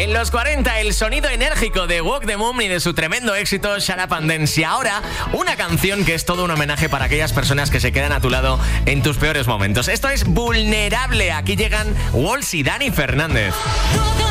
En los 40, el sonido enérgico de Walk the Moon y de su tremendo éxito Shut Up and Dance. Y ahora, una canción que es todo un homenaje para aquellas personas que se quedan a tu lado en tus peores momentos. Esto es Vulnerable. Aquí llegan Walls y Dani Fernández.